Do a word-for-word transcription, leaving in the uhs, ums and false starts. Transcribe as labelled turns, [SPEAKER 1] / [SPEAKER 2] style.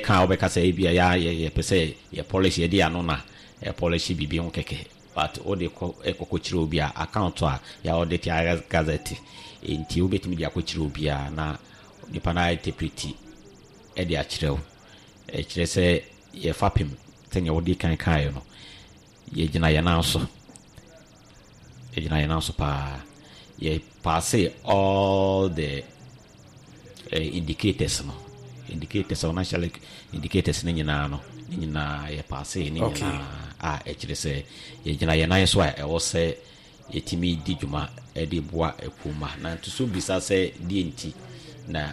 [SPEAKER 1] ka obeka say bia ya ye pese ye polish ye dia no na e polish bibi on keke but o de ekokochire obi a account a ya audit ya gazette enti obetimi dia kochire obi a na nipa na interpret e dia kirew e kire se ye fapim tenya odi kan kan no ye gina ye nanso ye gina ye nanso pa ye pass all the uh, indicators no indicators on national indicators ni nyina no ni nyina ye pass ni nyina a e kire se ye gina ye nan so a e wo se yetimi di dwuma e de boa ekuma na nto so bisa se di enti na